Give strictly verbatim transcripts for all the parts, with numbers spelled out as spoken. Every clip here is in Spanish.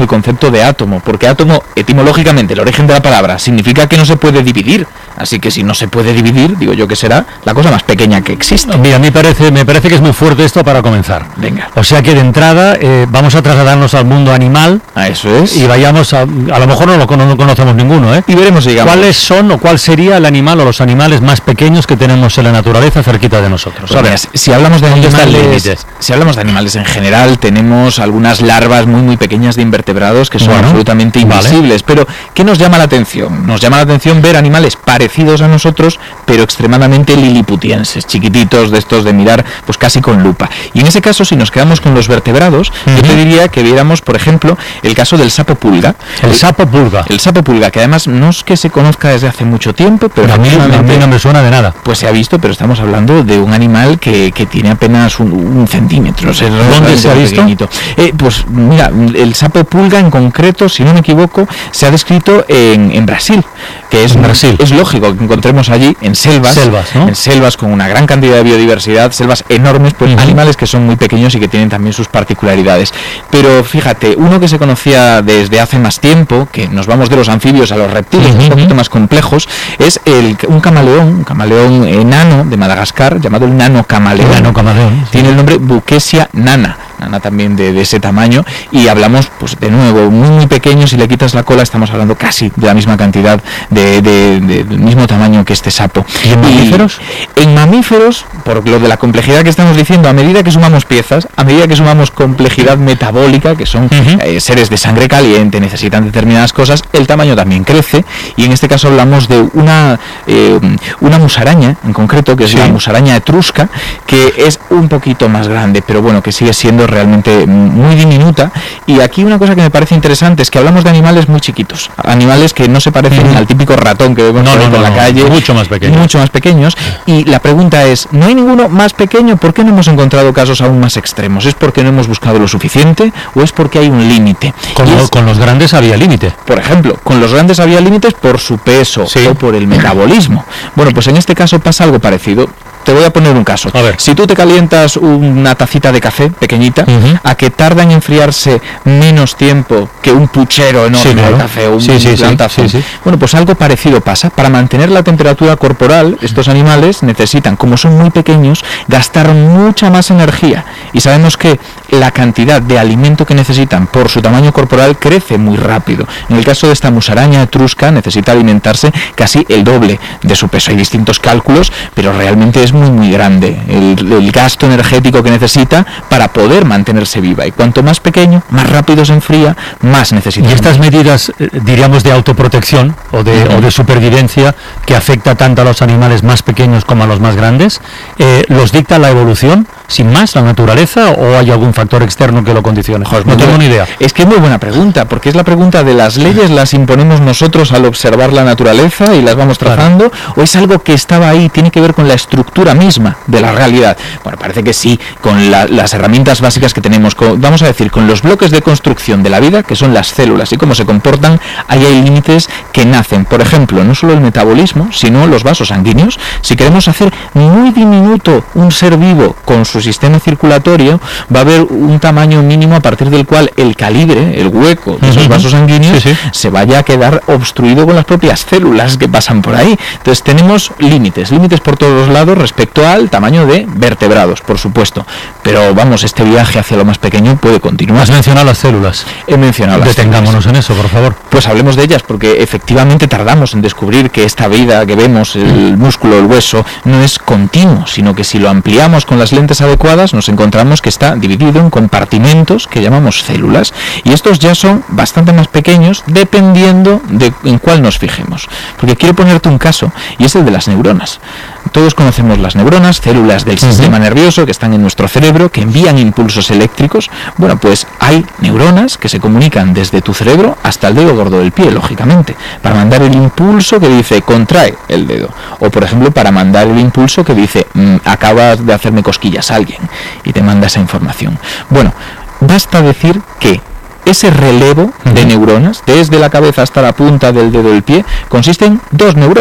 el concepto de átomo, porque átomo, etimológicamente, el origen de la palabra, significa que no se puede dividir. Así que si no se puede dividir, digo yo que será la cosa más pequeña que existe. Mira, a mí parece, me parece que es muy fuerte esto para comenzar. Venga. O sea que de entrada eh, vamos a trasladarnos al mundo animal. A eso es. Y vayamos a... A lo mejor no lo no conocemos ninguno, ¿eh? Y veremos, digamos, ¿cuáles son o cuál sería el animal o los animales más pequeños que tenemos en la naturaleza cerquita de nosotros? Pues mira, si hablamos de animales, si hablamos de animales en general, tenemos algunas larvas muy muy pequeñas de invertebrados que son bueno, absolutamente invisibles. Vale. Pero ¿qué nos llama la atención? Nos llama la atención ver animales parecidos a nosotros, pero extremadamente liliputienses, chiquititos, de estos de mirar pues casi con lupa. Y en ese caso, si nos quedamos con los vertebrados, uh-huh. yo te diría que viéramos, por ejemplo, el caso del sapo pulga. El, el sapo pulga. El sapo pulga, que además no es que se conozca desde hace mucho tiempo, pero a mí, a mí no me suena de nada. Pues se ha visto, pero estamos hablando de un animal que, que tiene apenas un, un centímetro. O sea, ¿dónde se ha visto? Eh, pues mira, el sapo pulga en concreto, si no me equivoco, se ha descrito en, en Brasil, que es, en Brasil. es lógico que encontremos allí en selvas, selvas ¿no? en selvas con una gran cantidad de biodiversidad, selvas enormes, pues uh-huh. animales que son muy pequeños y que tienen también sus particularidades. Pero fíjate, uno que se conocía desde hace más tiempo, que nos vamos de los anfibios a los reptiles, uh-huh. un poquito más complejos, es el, un camaleón, un camaleón enano de Madagascar, llamado el nano camaleón. Nano camaleón sí. Tiene el nombre Buquesia nana. Nana también de, de ese tamaño, y hablamos pues de nuevo muy muy pequeños. Si le quitas la cola estamos hablando casi de la misma cantidad de, de, de, del mismo tamaño que este sapo. ¿Y en mamíferos? Y en mamíferos, por lo de la complejidad que estamos diciendo, a medida que sumamos piezas, a medida que sumamos complejidad metabólica, que son uh-huh. eh, seres de sangre caliente, necesitan determinadas cosas, el tamaño también crece, y en este caso hablamos de una eh, una musaraña en concreto, que es sí. la musaraña etrusca, que es un poquito más grande, pero bueno, que sigue siendo realmente muy diminuta. Y aquí una cosa que me parece interesante es que hablamos de animales muy chiquitos, animales que no se parecen uh-huh. al típico ratón que vemos no, no, por no, la no, calle, mucho más pequeños. mucho más pequeños. Y la pregunta es, ¿no hay ninguno más pequeño? ¿Por qué no hemos encontrado casos aún más extremos? ¿Es porque no hemos buscado lo suficiente o es porque hay un límite? Con, lo, con los grandes había límite. Por ejemplo, con los grandes había límites por su peso sí. o por el metabolismo. Bueno, pues en este caso pasa algo parecido. Te voy a poner un caso. A ver. Si tú te calientas una tacita de café pequeñita, uh-huh. a que tarda en enfriarse menos tiempo que un puchero enorme sí, claro. de café o un sí, sí, plantazo. Sí, sí, sí. Bueno, pues algo parecido pasa. Para mantener la temperatura corporal, estos animales necesitan, como son muy pequeños, gastar mucha más energía. Y sabemos que la cantidad de alimento que necesitan por su tamaño corporal crece muy rápido. En el caso de esta musaraña etrusca, necesita alimentarse casi el doble de su peso. Hay distintos cálculos, pero realmente es muy muy grande el, el gasto energético que necesita para poder mantenerse viva, y cuanto más pequeño, más rápido se enfría, más necesita. Y estas medidas, eh, diríamos, de autoprotección o de, uh-huh. o de supervivencia, que afecta tanto a los animales más pequeños como a los más grandes, eh, ¿los dicta la evolución, sin más, la naturaleza, o hay algún factor externo que lo condicione? Joder, no tengo ni idea. Es que es muy buena pregunta, porque es la pregunta de las leyes, ¿las imponemos nosotros al observar la naturaleza y las vamos trazando? Claro. ¿O es algo que estaba ahí, tiene que ver con la estructura misma de la realidad? Bueno, parece que sí, con la, las herramientas básicas que tenemos, con, vamos a decir, con los bloques de construcción de la vida, que son las células y cómo se comportan, ahí hay límites que nacen. Por ejemplo, no solo el metabolismo, sino los vasos sanguíneos. Si queremos hacer muy diminuto un ser vivo con su sistema circulatorio, va a haber un tamaño mínimo a partir del cual el calibre, el hueco de esos vasos sanguíneos, sí, sí. se vaya a quedar obstruido con las propias células que pasan por ahí. Entonces tenemos límites, límites por todos los lados respecto al tamaño de vertebrados, por supuesto. Pero vamos, este viaje hacia lo más pequeño puede continuar. Has mencionado las células. He mencionado las Detengámonos células. en eso, por favor. Pues hablemos de ellas, porque efectivamente tardamos en descubrir que esta vida que vemos, el músculo, el hueso, no es continuo, sino que si lo ampliamos con las lentes adecuadas, nos encontramos que está dividido en compartimentos que llamamos células. Y estos ya son bastante más pequeños dependiendo de en cuál nos fijemos. Porque quiero ponerte un caso, y es el de las neuronas. Todos conocemos las neuronas, células del sistema uh-huh. nervioso que están en nuestro cerebro, que envían impulsos eléctricos. Bueno, pues hay neuronas que se comunican desde tu cerebro hasta el dedo gordo del pie, lógicamente, para mandar el impulso que dice contrae el dedo, o por ejemplo para mandar el impulso que dice mmm, acabas de hacerme cosquillas a alguien, y te manda esa información. Bueno, basta decir que ese relevo uh-huh. de neuronas, desde la cabeza hasta la punta del dedo del pie, consiste en dos neuronas.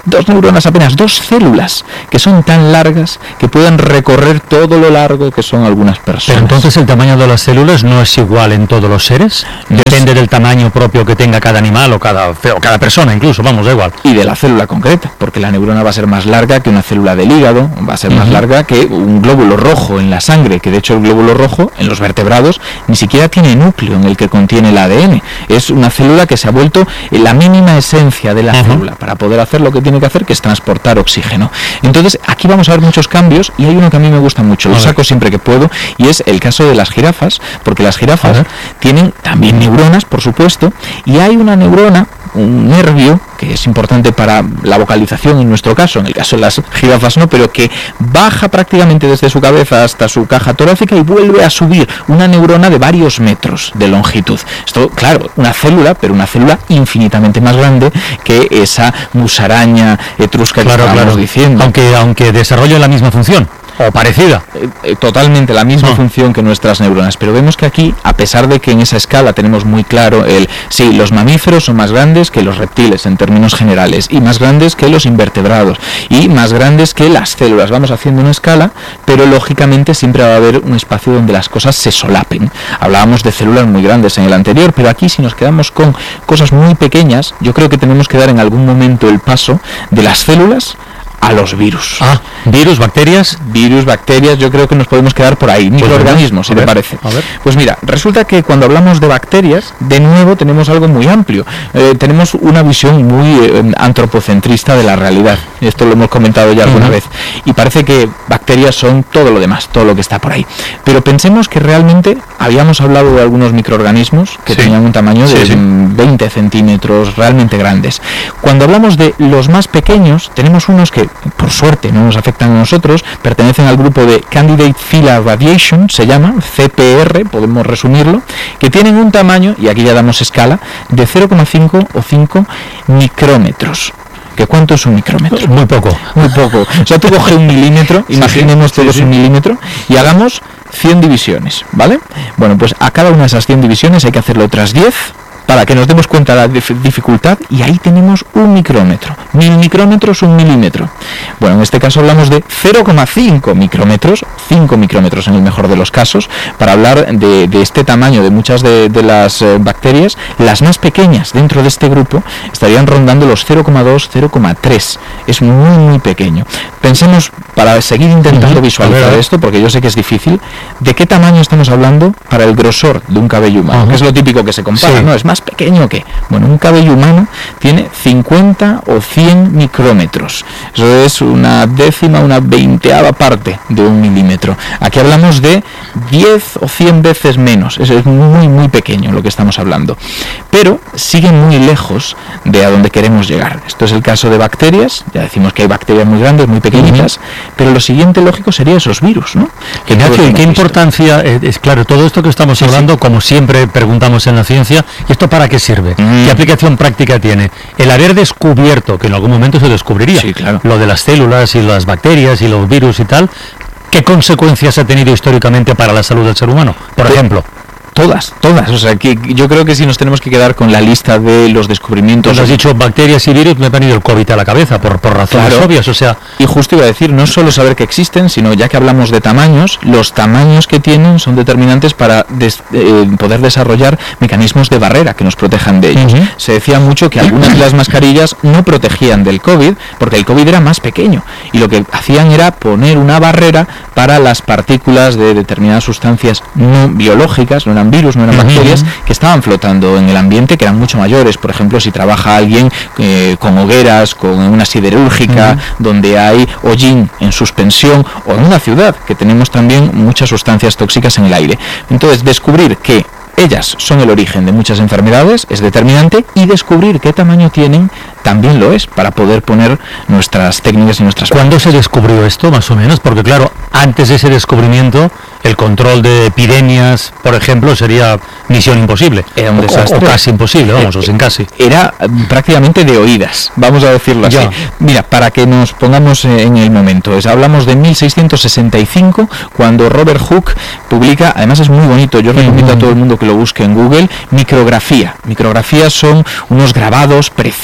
dos neuronas apenas, dos células que son tan largas que pueden recorrer todo lo largo que son algunas personas. Pero entonces el tamaño de las células no es igual en todos los seres, no depende es... del tamaño propio que tenga cada animal o cada, o cada persona incluso, vamos, da igual. Y de la célula concreta, porque la neurona va a ser más larga que una célula del hígado, va a ser uh-huh. más larga que un glóbulo rojo en la sangre, que de hecho el glóbulo rojo en los vertebrados ni siquiera tiene núcleo en el que contiene el A D N, es una célula que se ha vuelto la mínima esencia de la uh-huh. célula para poder hacer lo que tiene que hacer, que es transportar oxígeno. Entonces aquí vamos a ver muchos cambios y hay uno que a mí me gusta mucho, lo saco siempre que puedo, y es el caso de las jirafas, porque las jirafas tienen también neuronas, por supuesto, y hay una neurona, un nervio, que es importante para la vocalización en nuestro caso, en el caso de las jirafas no, pero que baja prácticamente desde su cabeza hasta su caja torácica y vuelve a subir, una neurona de varios metros de longitud. Esto, claro, una célula, pero una célula infinitamente más grande que esa musaraña etrusca que claro, estábamos claro. diciendo. Aunque, aunque desarrolla la misma función. O parecida. Eh, eh, totalmente la misma no. función que nuestras neuronas, pero vemos que aquí, a pesar de que en esa escala tenemos muy claro el, sí, los mamíferos son más grandes que los reptiles en términos generales, y más grandes que los invertebrados, y más grandes que las células, vamos haciendo una escala, pero lógicamente siempre va a haber un espacio donde las cosas se solapen. Hablábamos de células muy grandes en el anterior, pero aquí si nos quedamos con cosas muy pequeñas, yo creo que tenemos que dar en algún momento el paso de las células a los virus. Ah, virus, bacterias. Virus, bacterias, yo creo que nos podemos quedar por ahí. Microorganismos, si te parece. Pues mira, resulta que cuando hablamos de bacterias, de nuevo tenemos algo muy amplio. Eh, tenemos una visión muy eh, antropocentrista de la realidad. Esto lo hemos comentado ya alguna uh-huh. vez. Y parece que bacterias son todo lo demás, todo lo que está por ahí. Pero pensemos que realmente habíamos hablado de algunos microorganismos que sí. tenían un tamaño de sí, sí. veinte centímetros, realmente grandes. Cuando hablamos de los más pequeños, tenemos unos que por suerte no nos afectan a nosotros, pertenecen al grupo de Candidate Phyla Radiation, se llama C P R, podemos resumirlo, que tienen un tamaño, y aquí ya damos escala, de cero coma cinco o cinco micrómetros. ¿Que cuánto es un micrómetro? Muy poco. Muy poco. O sea, tú coges un milímetro, sí, imaginemos sí, todos sí, sí. un milímetro, y hagamos cien divisiones, ¿vale? Bueno, pues a cada una de esas cien divisiones hay que hacerle otras diez, para que nos demos cuenta de la dif- dificultad, y ahí tenemos un micrómetro. Mil micrómetros, un milímetro. Bueno, en este caso hablamos de cero coma cinco micrómetros, cinco micrómetros en el mejor de los casos, para hablar de, de este tamaño de muchas de, de las eh, bacterias. Las más pequeñas dentro de este grupo estarían rondando los cero coma dos, cero coma tres. Es muy, muy pequeño. Pensemos, para seguir intentando visualizar esto, porque yo sé que es difícil, ¿de qué tamaño estamos hablando para el grosor de un cabello humano? Uh-huh. Que es lo típico que se compara, sí. ¿no? Es más pequeño que, bueno, un cabello humano tiene cincuenta o cien micrómetros. Eso es una décima, una veinteava parte de un milímetro. Aquí hablamos de diez o cien veces menos. Eso es muy, muy pequeño lo que estamos hablando. Pero sigue muy lejos de a donde queremos llegar. Esto es el caso de bacterias. Ya decimos que hay bacterias muy grandes, muy pequeñitas, uh-huh. pero lo siguiente lógico sería esos virus, ¿no? Que Ignacio, ¿qué importancia? Eh, es claro, todo esto que estamos sí, hablando, sí. como siempre preguntamos en la ciencia, ¿y esto para qué sirve? Mm. ¿Qué aplicación práctica tiene? El haber descubierto, que en algún momento se descubriría, sí, claro. lo de las células y las bacterias y los virus y tal, ¿qué consecuencias ha tenido históricamente para la salud del ser humano? Por Pero, ejemplo... Todas, todas. O sea, que yo creo que si nos tenemos que quedar con la lista de los descubrimientos... Cuando has dicho bacterias y virus, me ha venido el COVID a la cabeza, por, por razones claro. obvias, o sea... Y justo iba a decir, no solo saber que existen, sino ya que hablamos de tamaños, los tamaños que tienen son determinantes para des, eh, poder desarrollar mecanismos de barrera que nos protejan de ellos. Uh-huh. Se decía mucho que algunas de las mascarillas no protegían del COVID, porque el COVID era más pequeño, y lo que hacían era poner una barrera para las partículas de determinadas sustancias no biológicas, no eran virus, no eran bacterias, uh-huh. que estaban flotando en el ambiente, que eran mucho mayores. Por ejemplo, si trabaja alguien eh, con hogueras, con una siderúrgica, uh-huh. donde hay hollín en suspensión, o en una ciudad, que tenemos también muchas sustancias tóxicas en el aire. Entonces, descubrir que ellas son el origen de muchas enfermedades es determinante, y descubrir qué tamaño tienen también lo es, para poder poner nuestras técnicas y nuestras... ¿Cuándo se descubrió esto, más o menos? Porque claro, antes de ese descubrimiento, el control de epidemias, por ejemplo, sería misión imposible. Era un desastre. O, o casi imposible, vamos, eh, o sin casi. Era prácticamente de oídas, vamos a decirlo así. Ya. Mira, para que nos pongamos en el momento, es, hablamos de mil seiscientos sesenta y cinco, cuando Robert Hooke publica, además es muy bonito, yo recomiendo mm. a todo el mundo que lo busque en Google, Micrografía. Micrografías son unos grabados preciosos, sí.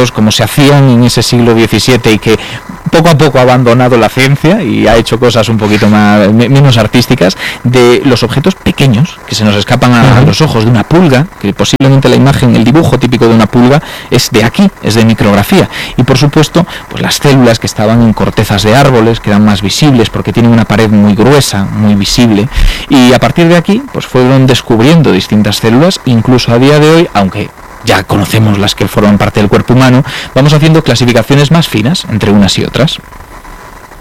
dibujos como se hacían en ese siglo diecisiete y que poco a poco ha abandonado la ciencia y ha hecho cosas un poquito más menos artísticas, de los objetos pequeños que se nos escapan a, a los ojos, de una pulga, que posiblemente la imagen, el dibujo típico de una pulga es de aquí, es de micrografía, y por supuesto pues las células que estaban en cortezas de árboles, que eran más visibles porque tienen una pared muy gruesa, muy visible, y a partir de aquí pues fueron descubriendo distintas células, incluso a día de hoy, aunque ya conocemos las que forman parte del cuerpo humano, vamos haciendo clasificaciones más finas entre unas y otras.